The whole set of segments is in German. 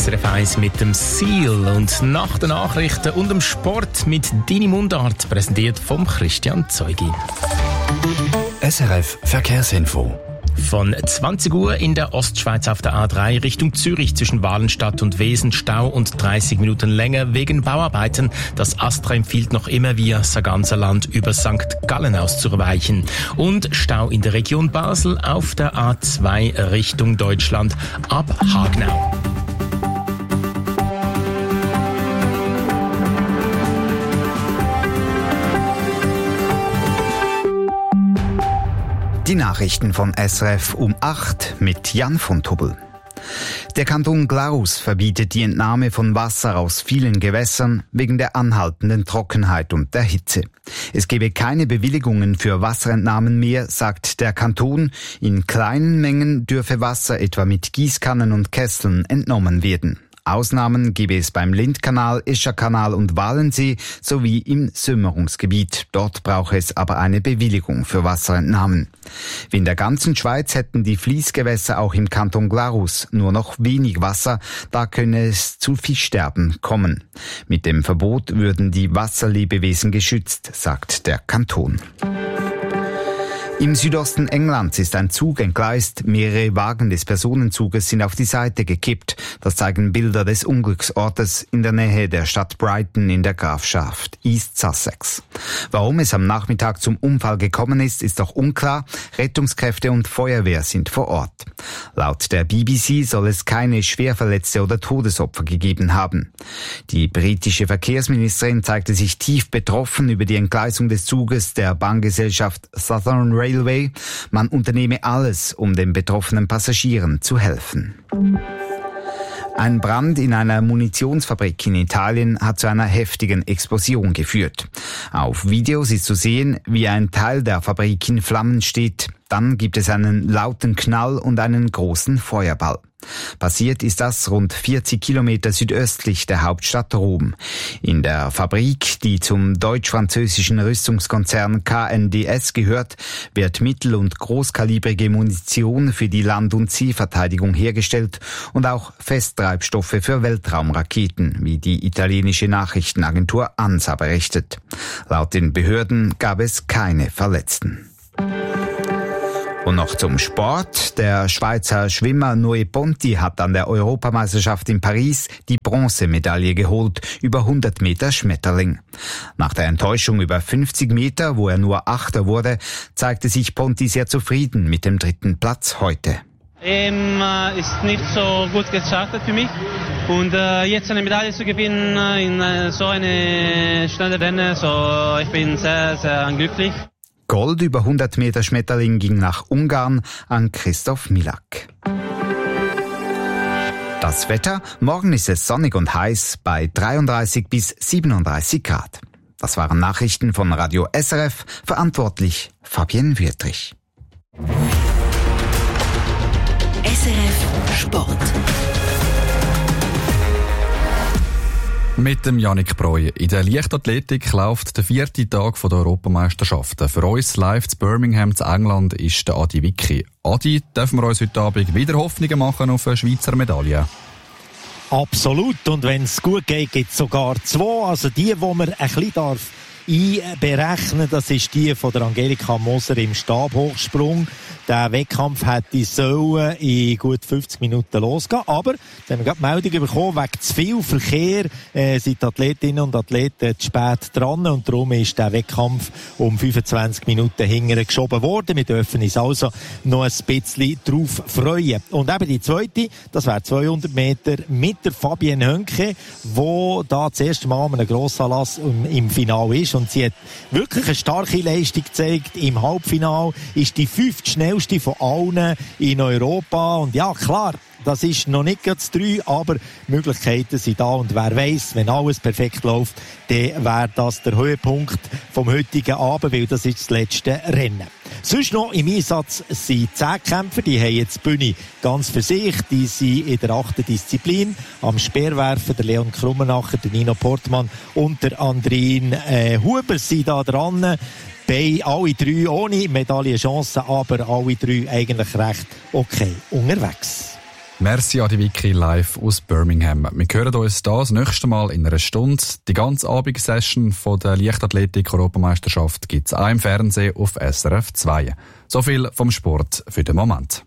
SRF 1 mit dem Seal und nach den Nachrichten und dem Sport mit Deine Mundart, präsentiert vom Christian Zeugi. SRF Verkehrsinfo. Von 20 Uhr in der Ostschweiz auf der A3 Richtung Zürich zwischen Walenstadt und Wesen Stau und 30 Minuten länger wegen Bauarbeiten. Das ASTRA empfiehlt noch immer via Sarganserland über St. Gallen auszuweichen. Und Stau in der Region Basel auf der A2 Richtung Deutschland ab Hagnau. Die Nachrichten von SRF um 8 mit Jan von Tubbel. Der Kanton Glarus verbietet die Entnahme von Wasser aus vielen Gewässern wegen der anhaltenden Trockenheit und der Hitze. Es gebe keine Bewilligungen für Wasserentnahmen mehr, sagt der Kanton. In kleinen Mengen dürfe Wasser etwa mit Gießkannen und Kesseln entnommen werden. Ausnahmen gebe es beim Lindkanal, Escherkanal und Walensee sowie im Sömmerungsgebiet. Dort brauche es aber eine Bewilligung für Wasserentnahmen. Wie in der ganzen Schweiz hätten die Fließgewässer auch im Kanton Glarus nur noch wenig Wasser, da könne es zu Fischsterben kommen. Mit dem Verbot würden die Wasserlebewesen geschützt, sagt der Kanton. Im Südosten Englands ist ein Zug entgleist. Mehrere Wagen des Personenzuges sind auf die Seite gekippt. Das zeigen Bilder des Unglücksortes in der Nähe der Stadt Brighton in der Grafschaft East Sussex. Warum es am Nachmittag zum Unfall gekommen ist, ist noch unklar. Rettungskräfte und Feuerwehr sind vor Ort. Laut der BBC soll es keine Schwerverletzte oder Todesopfer gegeben haben. Die britische Verkehrsministerin zeigte sich tief betroffen über die Entgleisung des Zuges der Bahngesellschaft Southern Railway. Man unternehme alles, um den betroffenen Passagieren zu helfen. Ein Brand in einer Munitionsfabrik in Italien hat zu einer heftigen Explosion geführt. Auf Videos ist zu sehen, wie ein Teil der Fabrik in Flammen steht. Dann gibt es einen lauten Knall und einen großen Feuerball. Passiert ist das rund 40 Kilometer südöstlich der Hauptstadt Rom. In der Fabrik, die zum deutsch-französischen Rüstungskonzern KNDS gehört, wird mittel- und großkalibrige Munition für die Land- und Seeverteidigung hergestellt und auch Festtreibstoffe für Weltraumraketen, wie die italienische Nachrichtenagentur ANSA berichtet. Laut den Behörden gab es keine Verletzten. Und noch zum Sport. Der Schweizer Schwimmer Noé Ponti hat an der Europameisterschaft in Paris die Bronzemedaille geholt über 100 Meter Schmetterling. Nach der Enttäuschung über 50 Meter, wo er nur Achter wurde, zeigte sich Ponti sehr zufrieden mit dem 3. Platz heute. Ist nicht so gut gestartet für mich und jetzt eine Medaille zu gewinnen in so eine schnelle Rennen, so ich bin sehr, sehr glücklich. Gold über 100 Meter Schmetterling ging nach Ungarn an Christoph Milak. Das Wetter: Morgen ist es sonnig und heiß bei 33 bis 37 Grad. Das waren Nachrichten von Radio SRF, verantwortlich Fabienne Wüttrich. SRF Sport. Mit dem Yannick Breu. In der Leichtathletik läuft der 4. Tag der Europameisterschaften. Für uns live zu Birmingham zu England ist der Adi Wicki. Adi, dürfen wir uns heute Abend wieder Hoffnungen machen auf eine Schweizer Medaille? Absolut. Und wenn es gut geht, gibt es sogar 2. Also die man ein bisschen einberechnen, das ist die von der Angelika Moser im Stabhochsprung. Der Wettkampf hätte sollen in gut 50 Minuten losgehen. Aber, da haben wir gerade Meldungen bekommen, wegen zu viel Verkehr sind die Athletinnen und Athleten zu spät dran. Und darum ist der Wettkampf um 25 Minuten hinterher geschoben worden. Wir dürfen uns also noch ein bisschen drauf freuen. Und eben die zweite, das wäre 200 Meter mit der Fabienne Hönke, die da das erste Mal an einem Grossanlass im Finale ist. Und sie hat wirklich eine starke Leistung gezeigt. Im Halbfinale ist die 5. schnellste von allen in Europa. Und ja, klar, das ist noch nicht ganz 3, aber Möglichkeiten sind da. Und wer weiss, wenn alles perfekt läuft, dann wäre das der Höhepunkt vom heutigen Abend, weil das ist das letzte Rennen. Sonst noch im Einsatz sind 10 Kämpfer, die haben jetzt die Bühne ganz für sich. Die sind in der 8. Disziplin. Am Speerwerfen der Leon Krummenacher, der Nino Portmann und der Andrin Huber sind da dran. Bei alle 3 ohne Medaillenchancen, aber alle 3 eigentlich recht okay unterwegs. Merci Adi Vicky live aus Birmingham. Wir hören uns das nächste Mal in einer Stunde. Die ganze Abendsession von der Leichtathletik-Europameisterschaft gibt es auch im Fernsehen auf SRF 2. So viel vom Sport für den Moment.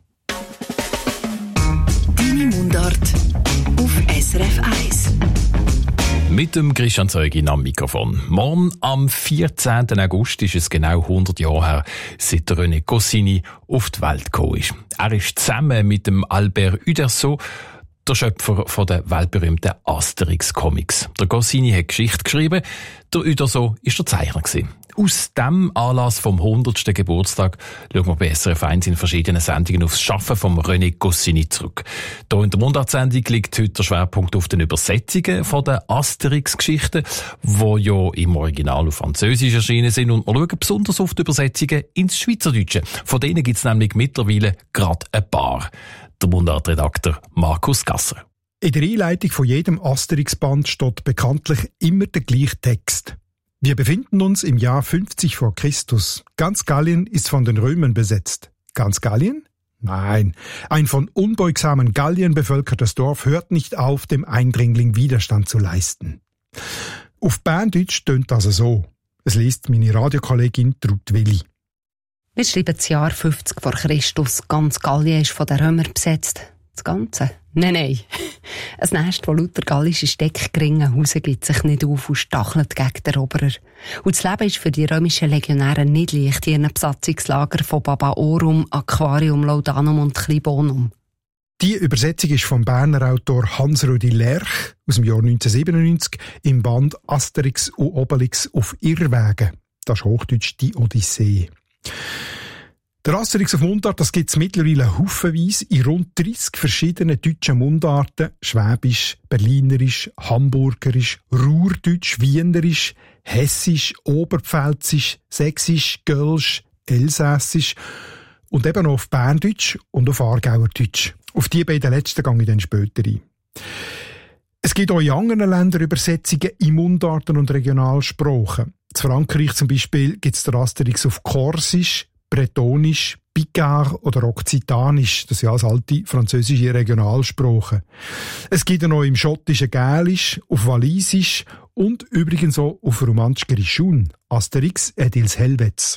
Deine Mundart auf SRF 1. Mit dem Christian Zeugin am Mikrofon. Morgen, am 14. August, ist es genau 100 Jahre her, seit René Goscinny auf die Welt gekommen ist. Er ist zusammen mit dem Albert Uderzo der Schöpfer von der weltberühmten Asterix-Comics. Der Goscinny hat Geschichte geschrieben, der Uderzo war der Zeichner gewesen. Aus dem Anlass vom 100. Geburtstag schauen wir bei SRF 1 in verschiedenen Sendungen aufs Schaffen von René Goscinny zurück. Hier in der Mundartsendung liegt heute der Schwerpunkt auf den Übersetzungen von den Asterix-Geschichten, die ja im Original auf Französisch erschienen sind. Und wir schauen besonders auf die Übersetzungen ins Schweizerdeutsche. Von denen gibt es nämlich mittlerweile gerade ein paar. Der Mundartredakteur Markus Gasser. In der Einleitung von jedem Asterix-Band steht bekanntlich immer der gleiche Text. Wir befinden uns im Jahr 50 vor Christus. Ganz Gallien ist von den Römern besetzt. Ganz Gallien? Nein. Ein von unbeugsamen Galliern bevölkertes Dorf hört nicht auf, dem Eindringling Widerstand zu leisten. Auf Berndeutsch tönt das so. Es liest meine Radiokollegin Trud Willi. Wir schreiben das Jahr 50 vor Christus. Ganz Gallien ist von den Römern besetzt. Das Ganze? Nein. Ein Nest, das lauter gallische Steckgringen gibt sich nicht auf und stachelt gegen den Eroberer. Und das Leben ist für die römischen Legionäre nicht leicht in ihren Besatzungslager von Babaorum, Aquarium, Laudanum und Klibonum. Die Übersetzung ist vom Berner Autor Hans-Rudi Lerch aus dem Jahr 1997 im Band Asterix und Obelix auf Irrwegen. Das ist Hochdeutsch die Odyssee. Der Asterix auf Mundart, das gibt es mittlerweile haufenweise in rund 30 verschiedenen deutschen Mundarten. Schwäbisch, Berlinerisch, Hamburgerisch, Ruhrdeutsch, Wienerisch, Hessisch, Oberpfälzisch, Sächsisch, Gölsch, Elsässisch und eben auch auf Berndeutsch und auf Aargauerdeutsch. Auf die beiden letzten gehe ich dann später ein. Es gibt auch in anderen Ländern Übersetzungen in Mundarten und Regionalsprachen. In Frankreich zum Beispiel gibt es den Asterix auf Korsisch, Bretonisch, Picard oder Okzitanisch, das sind alles alte französische Regionalsprachen. Es gibt noch im schottischen Gälisch, auf Walisisch und übrigens auch auf romantisch Grischun, Asterix et ils Helvets.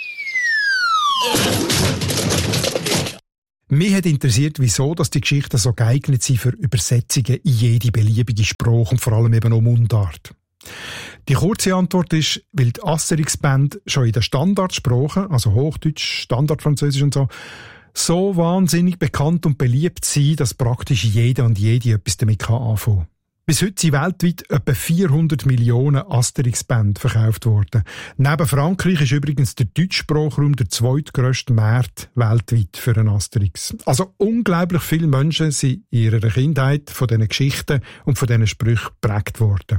Mich hat interessiert, wieso dass die Geschichten so geeignet sind für Übersetzungen in jede beliebige Sprache und vor allem eben auch Mundart. Die kurze Antwort ist, weil die Asterix-Band schon in den Standardsprachen, also Hochdeutsch, Standardfranzösisch und so wahnsinnig bekannt und beliebt sind, dass praktisch jeder und jede etwas damit anfangen kann. Bis heute sind weltweit etwa 400 Millionen Asterix-Bände verkauft worden. Neben Frankreich ist übrigens der Deutschsprachraum der zweitgrösste Markt weltweit für einen Asterix. Also unglaublich viele Menschen sind in ihrer Kindheit von diesen Geschichten und von diesen Sprüchen geprägt worden.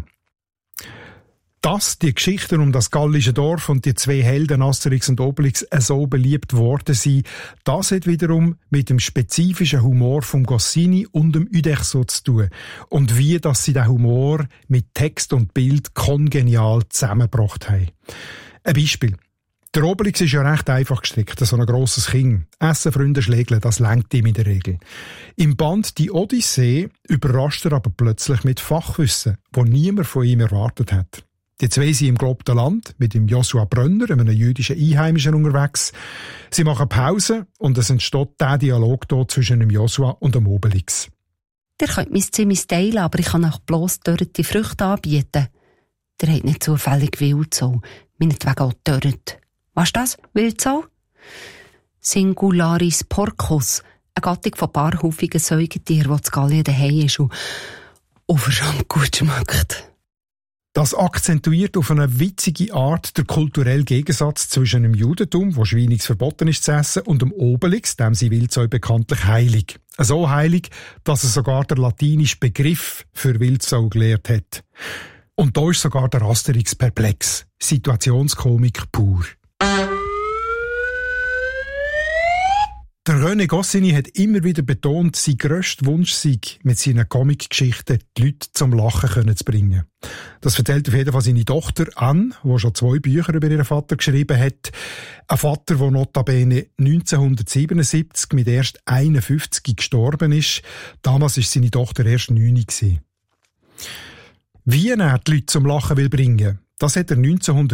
Dass die Geschichten um das gallische Dorf und die zwei Helden Asterix und Obelix so beliebt worden sind, das hat wiederum mit dem spezifischen Humor von Goscinny und dem Uderzo zu tun. Und wie, dass sie den Humor mit Text und Bild kongenial zusammengebracht haben. Ein Beispiel. Der Obelix ist ja recht einfach gestrickt, so ein grosses Kind. Essen, Freunde, Schlägeln, das lenkt ihm in der Regel. Im Band «Die Odyssee» überrascht er aber plötzlich mit Fachwissen, das niemand von ihm erwartet hat. Die zwei sind im gelobten Land mit dem Joshua Brönner, einem jüdischen Einheimischen, unterwegs. Sie machen Pause und es entsteht der Dialog hier zwischen dem Joshua und dem Obelix. Ihr könnt mein Zimmer teilen, aber ich kann euch bloss dörrte Früchte anbieten. Der hat nicht zufällig Wildsau, meinetwegen auch dörrt. Was ist das? Wildsau? Singularis porcus, eine Gattung von paarhufigen Säugetieren, die zu Gallien daheim ist und verschammt gut schmeckt. Das akzentuiert auf eine witzige Art der kulturelle Gegensatz zwischen dem Judentum, wo Schweinix verboten ist zu essen, und dem Obelix, dem sie Wildsau bekanntlich heilig. So heilig, dass er sogar der latinische Begriff für Wildsau gelehrt hat. Und da ist sogar der Asterix perplex. Situationskomik pur. Der René Goscinny hat immer wieder betont, sein grösster Wunsch sei, mit seinen Comic-Geschichten die Leute zum Lachen zu bringen. Das erzählt auf jeden Fall seine Tochter Anne, die schon 2 Bücher über ihren Vater geschrieben hat. Ein Vater, der notabene 1977 mit erst 51 gestorben ist. Damals war seine Tochter erst 9 gewesen. Wie er die Leute zum Lachen bringen will, das hat er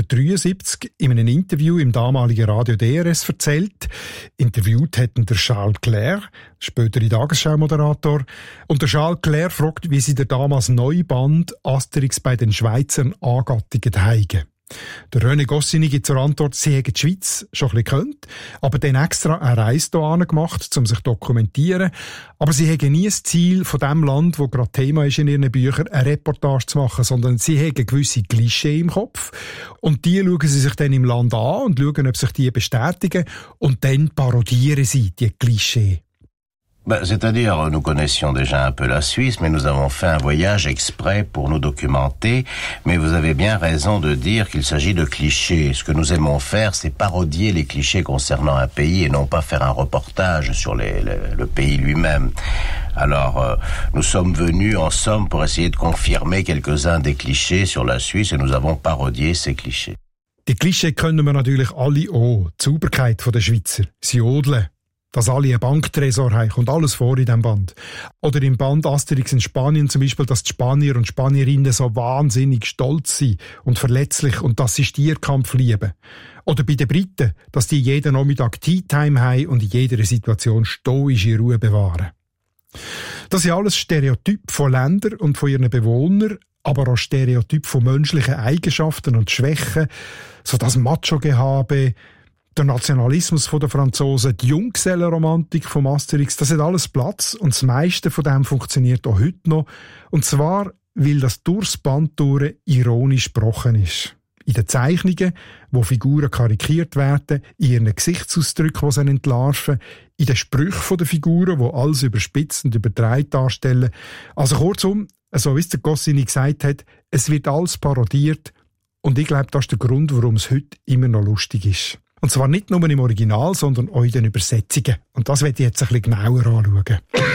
1973 in einem Interview im damaligen Radio DRS erzählt. Interviewt hat ihn der Charles Clair, spätere Tagesschau-Moderator. Und der Charles Clair fragt, wie sie der damals neue Band Asterix bei den Schweizern angattiget heigen. Der René Goscinny gibt zur Antwort, sie hätten die Schweiz schon ein bisschen gekannt, aber dann extra eine Reise hierhin gemacht, um sich zu dokumentieren. Aber sie hätten nie das Ziel von dem Land, wo gerade Thema ist in ihren Büchern, eine Reportage zu machen, sondern sie hätten gewisse Klischee im Kopf. Und die schauen sie sich dann im Land an und schauen, ob sich die bestätigen. Und dann parodieren sie die Klischee. C'est-à-dire, nous connaissions déjà un peu la Suisse, mais nous avons fait un voyage exprès pour nous documenter. Mais vous avez bien raison de dire qu'il s'agit de clichés. Ce que nous aimons faire, c'est parodier les clichés concernant un pays et non pas faire un reportage sur le pays lui-même. Alors, nous sommes venus, en somme, pour essayer de confirmer quelques-uns des clichés sur la Suisse et nous avons parodié ces clichés. Die Klischee kennen wir natürlich alle auch. Die Sauberkeit der Schweizer. Sie jodeln. Dass alle einen Banktresor haben, kommt alles vor in diesem Band. Oder im Band Asterix in Spanien zum Beispiel, dass die Spanier und Spanierinnen so wahnsinnig stolz sind und verletzlich und dass sie Stierkampf lieben. Oder bei den Briten, dass die jeden Nachmittag Tea-Time haben und in jeder Situation stoische Ruhe bewahren. Das sind alles Stereotype von Ländern und von ihren Bewohnern, aber auch Stereotype von menschlichen Eigenschaften und Schwächen, so das Macho-Gehabe, der Nationalismus der Franzosen, die Junggesellenromantik vom Asterix, das hat alles Platz und das meiste von dem funktioniert auch heute noch. Und zwar, weil das durchs Band durch ironisch gebrochen ist. In den Zeichnungen, wo Figuren karikiert werden, in ihren Gesichtsausdrücken, die sie entlarven, in den Sprüchen der Figuren, die alles überspitzt und übertreibt darstellen. Also kurzum, so wie es der Goscinny gesagt hat, es wird alles parodiert und ich glaube, das ist der Grund, warum es heute immer noch lustig ist. Und zwar nicht nur im Original, sondern auch in den Übersetzungen. Und das werde ich jetzt ein bisschen genauer anschauen.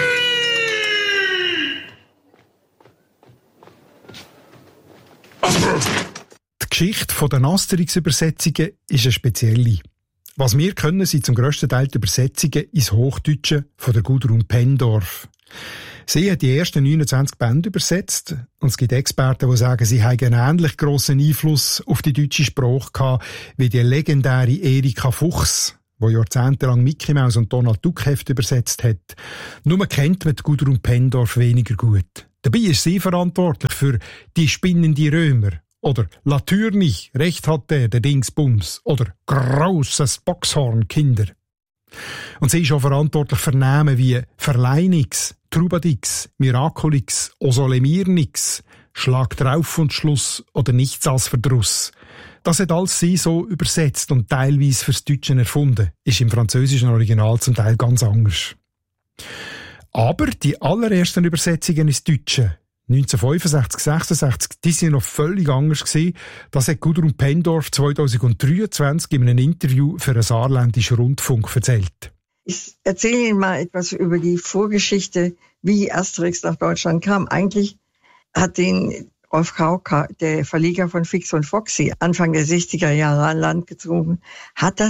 Die Geschichte der Asterix-Übersetzungen ist eine spezielle. Was wir können, sind zum grössten Teil die Übersetzungen ins Hochdeutsche von der Gudrun Pendorf. Sie hat die ersten 29 Bände übersetzt und es gibt Experten, die sagen, sie haben einen ähnlich grossen Einfluss auf die deutsche Sprache gehabt wie die legendäre Erika Fuchs, die jahrzehntelang Mickey Mouse und Donald Duck Hefte übersetzt hat. Nur kennt man die Gudrun Pendorf weniger gut. Dabei ist sie verantwortlich für «Die spinnende Römer» oder «La Tür nicht, recht hat der Dingsbums» oder «Großes Boxhorn, Kinder». Und sie ist auch verantwortlich für Namen wie Verleinix, Trubadix, Miraculix, Osolemirnix, Schlag drauf und Schluss oder Nichts als Verdruss. Das hat alles sie so übersetzt und teilweise fürs Deutsche erfunden. Ist im französischen Original zum Teil ganz anders. Aber die allerersten Übersetzungen ins Deutsche, 1965, 66, die sind noch völlig anders gewesen. Das hat Gudrun Pendorf 2023 in einem Interview für einen saarländischen Rundfunk erzählt. Ich erzähle Ihnen mal etwas über die Vorgeschichte, wie Asterix nach Deutschland kam. Eigentlich hat den Rolf Kauka, der Verleger von Fix und Foxy, Anfang der 60er Jahre an Land gezogen, hat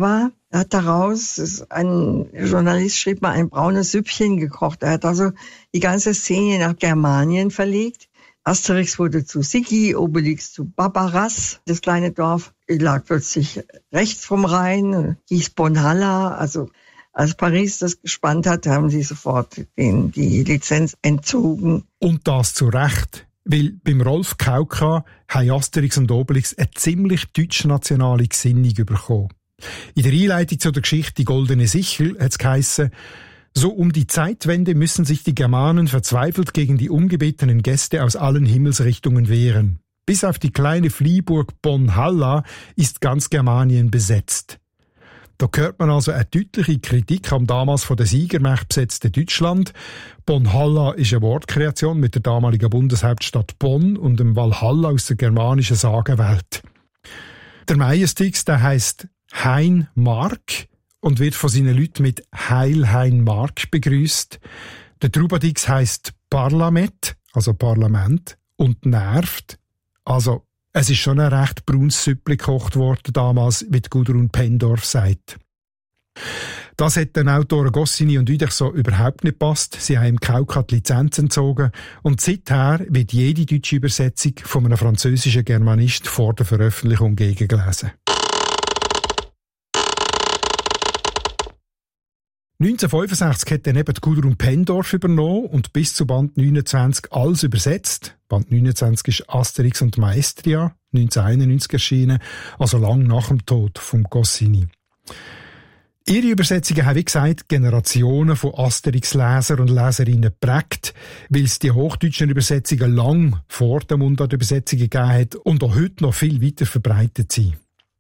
daraus, ein Journalist schrieb mal, ein braunes Süppchen gekocht. Er hat also die ganze Szene nach Germanien verlegt. Asterix wurde zu Sigi, Obelix zu Barbaras. Das kleine Dorf lag plötzlich rechts vom Rhein, hieß Bonhalla. Also als Paris das gespannt hat, haben sie sofort die Lizenz entzogen. Und das zu Recht. Weil beim Rolf Kauka haben Asterix und Obelix eine ziemlich deutsch-nationale Gesinnung bekommen. In der Einleitung zu der Geschichte «Die goldene Sichel» hat es geheissen, so um die Zeitwende müssen sich die Germanen verzweifelt gegen die ungebetenen Gäste aus allen Himmelsrichtungen wehren. Bis auf die kleine Fliehburg Bonhalla ist ganz Germanien besetzt. Da hört man also eine deutliche Kritik am damals von der Siegermacht besetzten Deutschland. Bonhalla ist eine Wortkreation mit der damaligen Bundeshauptstadt Bonn und dem Valhalla aus der germanischen Sagenwelt. Der Meistertext, der heisst Hein Mark und wird von seinen Leuten mit Heil Hein Mark begrüßt. Der Trubadix heisst Parlament, also Parlament, und nervt. Also, es ist schon ein recht braunes Süppli gekocht worden damals, wie Gudrun Pendorf sagt. Das hat den Autoren Goscinny und Uderch so überhaupt nicht gepasst. Sie haben im Kauka die Lizenz entzogen und seither wird jede deutsche Übersetzung von einem französischen Germanist vor der Veröffentlichung gegengelesen. 1965 hat dann eben Gudrun Pendorf übernommen und bis zu Band 29 alles übersetzt. Band 29 ist Asterix und Maestria, 1991 erschienen, also lang nach dem Tod von Goscinny. Ihre Übersetzungen haben, wie gesagt, Generationen von Asterix-Leser und Leserinnen geprägt, weil es die hochdeutschen Übersetzungen lang vor der Mundart-Übersetzungen gegeben hat und auch heute noch viel weiter verbreitet sind.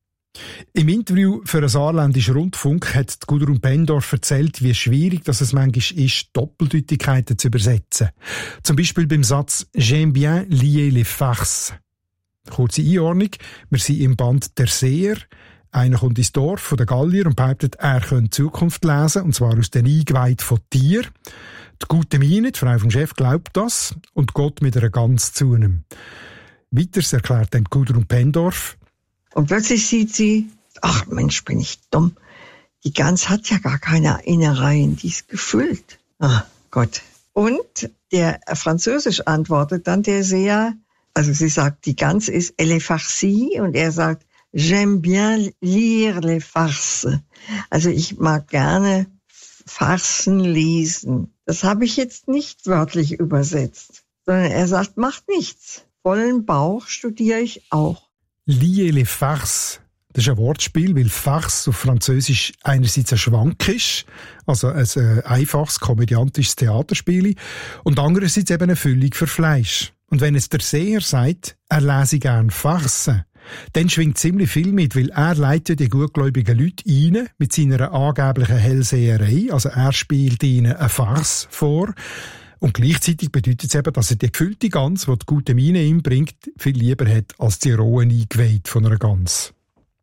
Im Interview für einen saarländischen Rundfunk hat Gudrun Pendorf erzählt, wie schwierig es manchmal ist, Doppeldeutigkeiten zu übersetzen. Zum Beispiel beim Satz «J'aime bien lier les farces». Kurze Einordnung, wir sind im Band «Der Seher». Einer kommt ins Dorf von den Gallier und behauptet, er könne Zukunft lesen, und zwar aus den Eingeweiden von Tieren. Die gute Mine, die Frau vom Chef, glaubt das und geht mit einer Gans zu ihm. Weiters erklärt dann Gudrun Pendorf. Und plötzlich sieht sie, ach Mensch, bin ich dumm. Die Gans hat ja gar keine Innereien, die ist gefüllt. Ah, Gott. Und der Französisch antwortet dann der Seher, also sie sagt, die Gans ist elle est farcie und er sagt, j'aime bien lire les farces. Also ich mag gerne Farsen lesen. Das habe ich jetzt nicht wörtlich übersetzt, sondern er sagt, macht nichts. Vollen Bauch studiere ich auch. Lier les farces. Das ist ein Wortspiel, weil Farce auf Französisch einerseits ein Schwank ist, also ein einfaches komödiantisches Theaterspiel, und andererseits eben eine Füllung für Fleisch. Und wenn es der Seher sagt, er lese gern Farce, dann schwingt ziemlich viel mit, weil er leitet die gutgläubigen Leute rein mit seiner angeblichen Hellseherei, also er spielt ihnen eine Farce vor. Und gleichzeitig bedeutet es eben, dass er die gefüllte Gans, die die gute Miene ihm bringt, viel lieber hat als die rohen Eingeweide von einer Gans.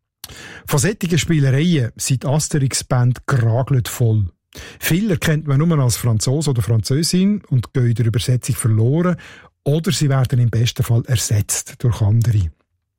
Von solchen Spielereien sind die Asterix-Band geragelt voll. Viele erkennt man nur als Franzose oder Französin und gehen in der Übersetzung verloren, oder sie werden im besten Fall ersetzt durch andere.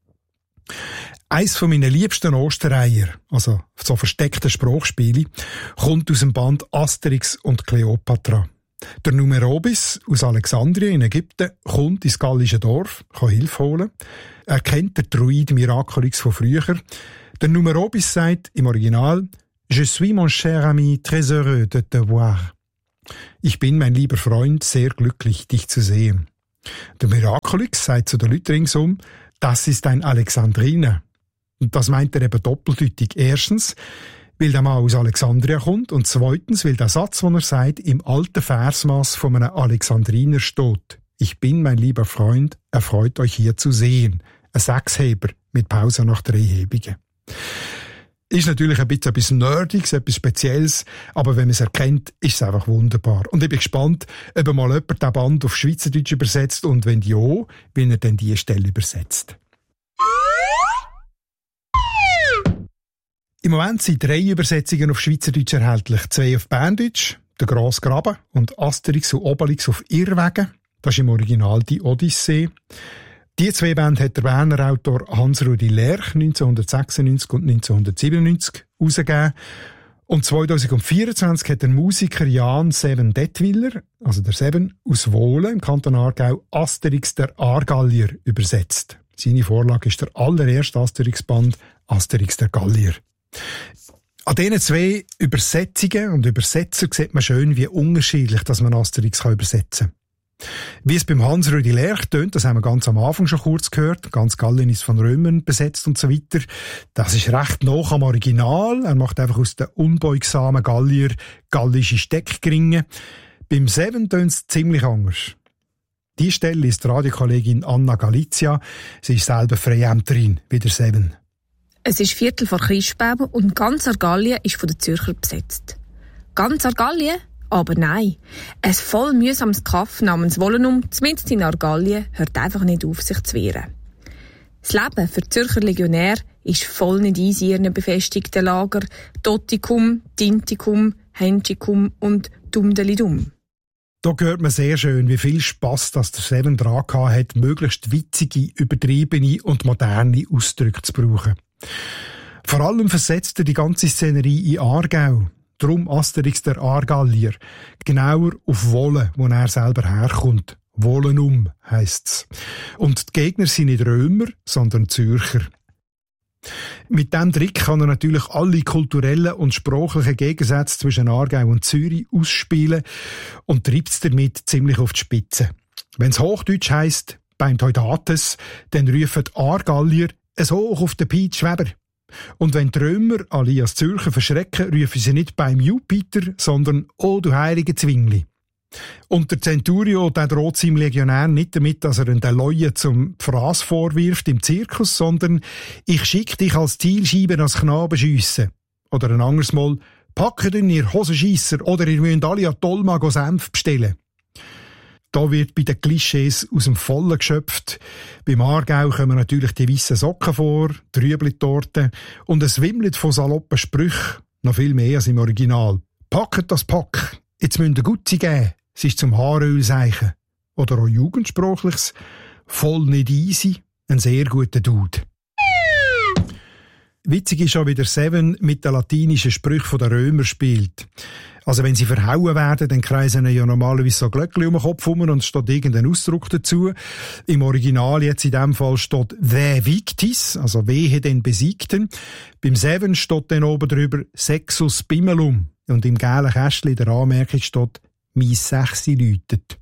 Eins von meinen liebsten Ostereier, also so versteckte Sprachspiele, kommt aus dem Band Asterix und Kleopatra. Der Numerobis aus Alexandrien in Ägypten kommt ins gallische Dorf, kann Hilfe holen. Er kennt den Druid Miraculix von früher. Der Numerobis sagt im Original «Je suis mon cher ami très heureux de te voir». Ich bin, mein lieber Freund, sehr glücklich, dich zu sehen. Der Miraculix sagt zu den Leuten ringsum «Das ist ein Alexandriner». Und das meint er eben doppeldeutig. Erstens, weil der Mann aus Alexandria kommt, und zweitens, weil der Satz, den er sagt, im alten Versmaß von einem Alexandriner steht. Ich bin, mein lieber Freund, erfreut euch hier zu sehen. Ein Sechsheber mit Pause nach 3 Hebungen. Ist natürlich ein bisschen etwas Nerdiges, etwas Spezielles, aber wenn man es erkennt, ist es einfach wunderbar. Und ich bin gespannt, ob mal jemand den Band auf Schweizerdeutsch übersetzt und wenn ja, wie er denn diese Stelle übersetzt. Im Moment sind 3 Übersetzungen auf Schweizerdeutsch erhältlich. 2 auf Berndeutsch, der Grosse Graben, und Asterix und Obelix auf Irrwegen. Das ist im Original die Odyssee. Die 2 Bände hat der Berner Autor Hans-Rudi Lerch 1996 und 1997 herausgegeben. Und 2024 hat der Musiker Jan Seven Detwiller, also der Seven, aus Wohlen im Kanton Aargau, Asterix der Aargallier übersetzt. Seine Vorlage ist der allererste Asterix-Band, Asterix der Gallier. An diesen 2 Übersetzungen und Übersetzer sieht man schön, wie unterschiedlich dass man Asterix übersetzen kann. Wie es beim Hans-Rudi Lerch tönt, das haben wir ganz am Anfang schon kurz gehört, ganz Gallien ist von Römern besetzt und so weiter. Das ist recht nah am Original, er macht einfach aus den unbeugsamen Gallier gallische Steckgringe. Beim Seven tönt es ziemlich anders. Die Stelle ist die Radiokollegin Anna Galizia, sie ist selber Freiämterin wie der Seven. Es ist Viertel vor Christbaum und ganz Argallien ist von den Zürcher besetzt. Ganz Argallien? Aber nein. Ein voll mühsames Kaff namens Wollenum, zumindest in Argallien, hört einfach nicht auf, sich zu wehren. Das Leben für die Zürcher Legionär ist voll nicht easy in ihren befestigten Lager Totikum, Tintikum, Henschicum und Dumdelidum. Da hört man sehr schön, wie viel Spass das der Seven dran hat, möglichst witzige, übertriebene und moderne Ausdrücke zu brauchen. Vor allem versetzt er die ganze Szenerie in Aargau. Darum Asterix der Aargallier. Genauer auf Wolle, wo er selber herkommt. Wollenum heisst's. Und die Gegner sind nicht Römer, sondern Zürcher. Mit diesem Trick kann er natürlich alle kulturellen und sprachlichen Gegensätze zwischen Aargau und Zürich ausspielen und treibt es damit ziemlich auf die Spitze. Wenn es Hochdeutsch heisst, beim Teudates, dann rufen die Aargallier es hoch auf den Piet Schweber. Und wenn die Römer alias Zürcher verschrecken, rufen sie nicht beim Jupiter, sondern «Oh, du heilige Zwingli». Und der Centurio, der droht seinem Legionär nicht damit, dass er den Leuen zum Fraß vorwirft im Zirkus, sondern «Ich schick dich als Zielscheibe als Knaben schiessen». Oder ein anderes Mal «Packt in ihr Hosenscheisser oder ihr müsst alle an Tolma Senf bestellen». Da wird bei den Klischees aus dem Vollen geschöpft. Beim Aargau kommen natürlich die weissen Socken vor, die Rüebli-Torte und es wimmelt von saloppen Sprüchen, noch viel mehr als im Original. «Packet das Pack, jetzt müsst ihr Gutzi geben, es ist zum Haaröl seichen». Oder auch Jugendsprachliches «Voll nicht easy, ein sehr guter Dude». Witzig ist auch, wie der Seven mit den latinischen Sprüchen der Römer spielt. Also wenn sie verhauen werden, dann kreisen ja normalerweise so Glöckchen um den Kopf rum und es steht irgendein Ausdruck dazu. Im Original jetzt in dem Fall steht «The Victis», also «Wehe den Besiegten». Beim Seven steht dann oben drüber «Sexus Bimmelum». Und im gelben Kästchen der Anmerkung steht «Mi Sechsi läutet».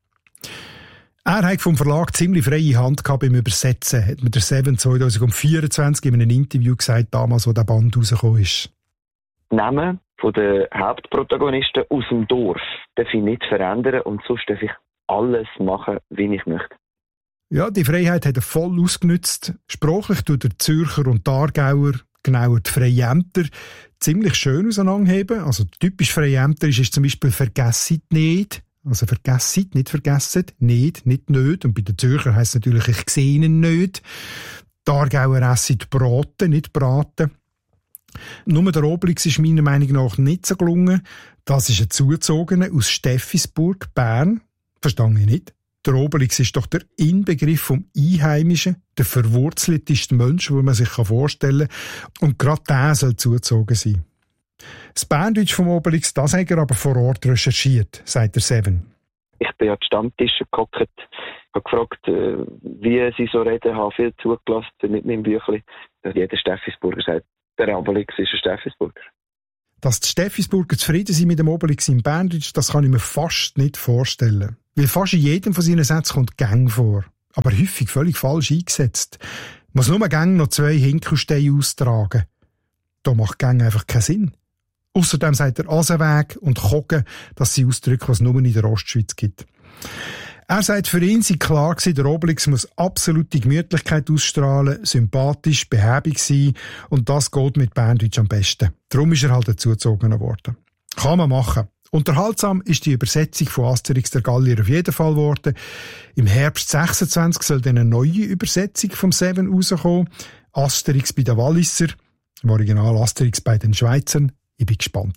Er hat vom Verlag ziemlich freie Hand gehabt beim Übersetzen, hat mir der Seven 2024 in einem Interview gesagt, damals, wo der Band rausgekommen ist. Namen von den Hauptprotagonisten aus dem Dorf darf ich nicht verändern und sonst darf ich alles machen, wie ich möchte. Ja, die Freiheit hat er voll ausgenutzt. Sprachlich tut der Zürcher und die Aargauer, genauer die Freiämter, ziemlich schön auseinanderheben. Also typisch Freiämterisch ist zum Beispiel «Vergessit nicht». Also «Vergessit», nicht «vergesset», nicht «nicht». Und bei den Zürcher heisst es natürlich «Ich sehe ihn nicht». Die Aargauer essen «Braten», nicht «Braten». Nur der Obelix ist meiner Meinung nach nicht so gelungen. Das ist ein Zugezogener aus Steffisburg, Bern. Verstehe ich nicht. Der Obelix ist doch der Inbegriff vom Einheimischen, der verwurzelteste Mensch, den man sich vorstellen kann. Und gerade der soll zugezogen sein. Das Berndeutsch vom Obelix, das hat er aber vor Ort recherchiert, sagt der Seven. Ich bin an die Stammtische gehockt, habe gefragt, wie sie so reden, habe viel zugelassen mit meinem Büchlein. Jeder Steffisburger sagt, der Obelix ist ein Steffisburger. Dass die Steffisburger zufrieden sind mit dem Obelix im Berndeutsch, das kann ich mir fast nicht vorstellen. Weil fast in jedem von seinen Sätzen kommt Gang vor. Aber häufig völlig falsch eingesetzt. Muss nur Gang noch 2 Hinkelsteine austragen. Da macht Gang einfach keinen Sinn. Außerdem sagt er Asenweg und Kogen, das sind Ausdrücke, die es nur in der Ostschweiz gibt. Er sagt, für ihn sei klar gewesen, der Obelix muss absolute Gemütlichkeit ausstrahlen, sympathisch, behäbig sein und das geht mit Berndeutsch am besten. Darum ist er halt dazugezogen worden. Kann man machen. Unterhaltsam ist die Übersetzung von Asterix der Gallier auf jeden Fall geworden. Im Herbst 26 soll dann eine neue Übersetzung vom Seven rauskommen. Asterix bei den Walliser, im Original Asterix bei den Schweizern. Ich bin gespannt.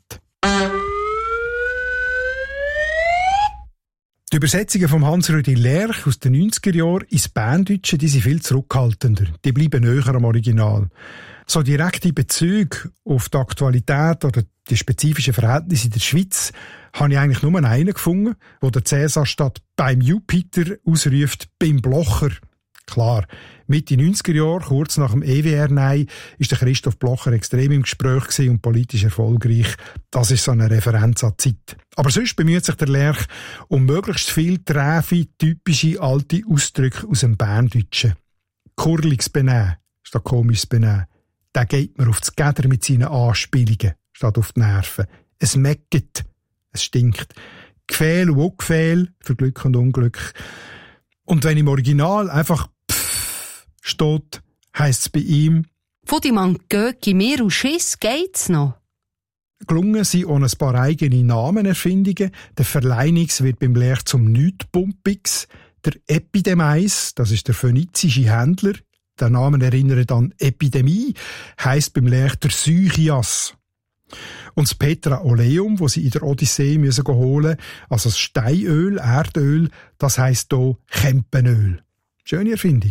Die Übersetzungen von Hans-Rudi Lerch aus den 90er Jahren ins Berndeutsche, die sind viel zurückhaltender. Die bleiben näher am Original. So direkte Bezüge auf die Aktualität oder die spezifischen Verhältnisse in der Schweiz habe ich eigentlich nur einen gefunden, wo der Cäsar statt «beim Jupiter» ausruft «beim Blocher». Klar, Mitte 90er Jahre, kurz nach dem EWR-Nein, ist der Christoph Blocher extrem im Gespräch gewesen und politisch erfolgreich. Das ist so eine Referenz an die Zeit. Aber sonst bemüht sich der Lerch um möglichst viel träfe, typische alte Ausdrücke aus dem Berndeutschen. Kurliges Benehmen statt komisches Benehmen. Der geht mir auf das Geder mit seinen Anspielungen statt auf die Nerven. Es mecket, es stinkt. Gefehl und Ungefehl für Glück und Unglück. Und wenn im Original einfach «pfff» steht, heisst es bei ihm «Von die man Göcki mir und Schiss geht's noch». Gelungen sind auch ein paar eigene Namenerfindungen. Der Verleinix wird beim Lerch zum Nütpumpix. Der Epidemeis, das ist der phönizische Händler. Der Name erinnert an Epidemie, heisst beim Lechter Sychias. Und das Petroleum, das sie in der Odyssee müssen holen, also das Steinöl, Erdöl, das heisst hier Kempenöl. Schöne Erfindung.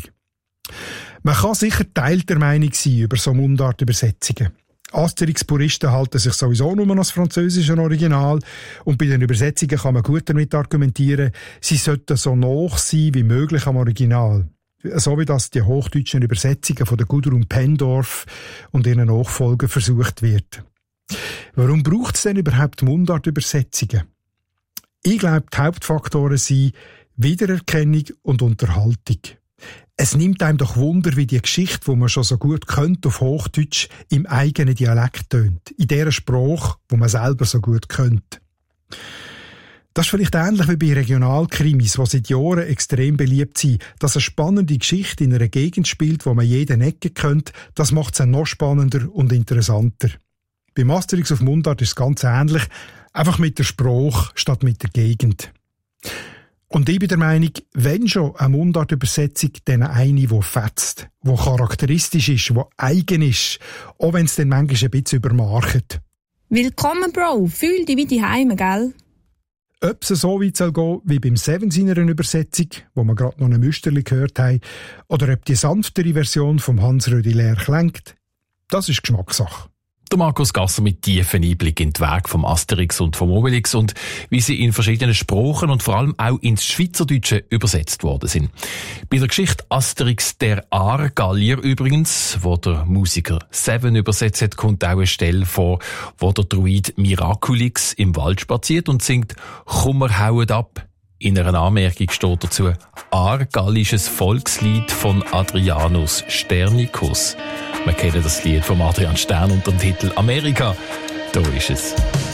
Man kann sicher teilter Meinung sein über so Mundartübersetzungen. Asterix-Puristen halten sich sowieso nur an das französische Original und bei den Übersetzungen kann man gut damit argumentieren, sie sollten so nah sein wie möglich am Original. So wie das die hochdeutschen Übersetzungen von der Gudrun Pendorf und ihren Nachfolgern versucht wird. Warum braucht es denn überhaupt Mundartübersetzungen? Ich glaube, die Hauptfaktoren sind Wiedererkennung und Unterhaltung. Es nimmt einem doch Wunder, wie die Geschichte, die man schon so gut kennt, auf Hochdeutsch im eigenen Dialekt tönt. In der Sprache, die man selber so gut kennt. Das ist vielleicht ähnlich wie bei Regionalkrimis, die seit Jahren extrem beliebt sind. Dass eine spannende Geschichte in einer Gegend spielt, wo man jeden Ecke kennt, das macht es noch spannender und interessanter. Beim Asterix auf Mundart ist es ganz ähnlich, einfach mit der Sprache statt mit der Gegend. Und ich bin der Meinung, wenn schon eine Mundartübersetzung, dann eine, die fetzt, die charakteristisch ist, die eigen ist, auch wenn es dann manchmal ein bisschen übermarkt. Willkommen, Bro. Fühl dich wie die Heime, gell? Ob es so weit soll gehen wie beim Seven seiner Übersetzung, wo wir gerade noch ein Müsterli gehört haben, oder ob die sanftere Version vom Hans-Rödi leer klingt, das ist Geschmackssache. Der Markus Gasser mit tiefen Einblick in den Weg vom Asterix und vom Obelix und wie sie in verschiedenen Sprachen und vor allem auch ins Schweizerdeutsche übersetzt worden sind. Bei der Geschichte Asterix der Aargallier übrigens, wo der Musiker Seven übersetzt hat, kommt auch eine Stelle vor, wo der Druid Miraculix im Wald spaziert und singt «Kummer hauet ab». In einer Anmerkung steht dazu «Aargallisches Volkslied von Adrianus Sternicus». Wir kennen das Lied von Adrian Stern unter dem Titel «Amerika». Da ist es.